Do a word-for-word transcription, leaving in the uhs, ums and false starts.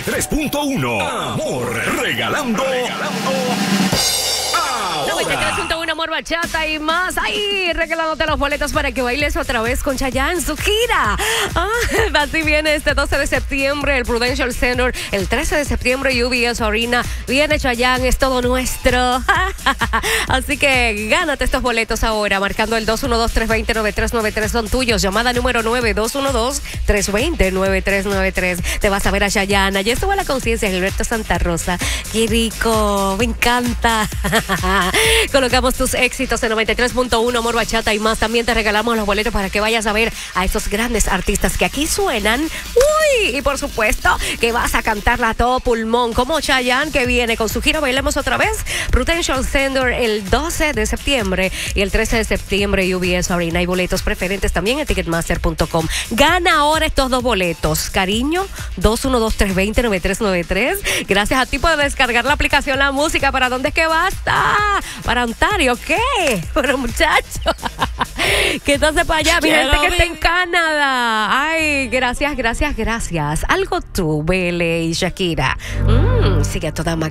y tres punto uno. Amor, regalando. Regalando. noventa y tres punto uno Amor, Bachata y más. Ahí regalándote los boletos para que bailes otra vez con Chayanne, su gira. Ah, así viene este doce de septiembre el Prudential Center. El trece de septiembre U B S Arena. Viene Chayanne, es todo nuestro. Así que gánate estos boletos ahora marcando el dos uno dos, tres dos cero, nueve tres nueve tres. Son tuyos. Llamada número nueve dos uno dos, tres dos cero, nueve tres nueve tres. Te vas a ver a Chayanne. Allí estuvo la conciencia Gilberto Santa Rosa. Qué rico, me encanta. Colocamos tus éxitos en noventa y tres punto uno Amor, Bachata y más. También te regalamos los boletos para que vayas a ver a estos grandes artistas que aquí suenan. Uy, y por supuesto que vas a cantarla a todo pulmón, como Chayanne, que viene con su gira Bailemos Otra Vez, Prudential Center el doce de septiembre y el trece de septiembre U B S Arena. Hay boletos preferentes también en ticketmaster punto com. Gana ahora estos dos boletos, cariño. Dos uno dos, tres dos cero, nueve tres nueve tres. Gracias a ti por descargar la aplicación La Música. ¿Para dónde es que basta? ¿Para Ontario? ¿Qué? Pero muchacho, que entonces para allá, mi gente que está en Canadá. Ay, gracias, gracias, gracias. Algo tú, Bele y Shakira. Mmm, sigue toda máquina.